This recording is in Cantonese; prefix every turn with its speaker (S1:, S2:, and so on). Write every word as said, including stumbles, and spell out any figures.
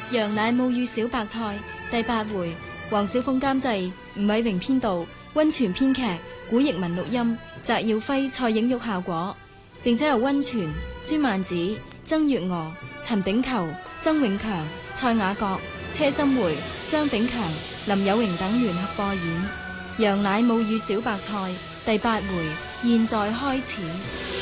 S1: 羊奶母與小白菜第八回，黃小鳳監製，吳偉榮編導，溫泉編劇，古譯文錄音，翟耀輝、蔡影玉效果，並且由溫泉、朱曼子、曾月娥、陳炳球、曾永強、蔡雅閣、車心梅、張炳強、林有榮等聯合播演。羊奶母與小白菜第八回，現在開始。